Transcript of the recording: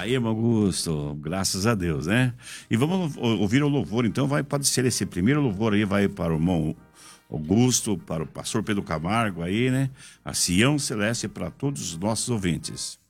Aí, irmão Augusto, graças a Deus, né? E vamos ouvir o louvor, então pode ser esse primeiro louvor aí, vai para o irmão Augusto, para o pastor Pedro Camargo aí, né? A Sião Celeste para todos os nossos ouvintes.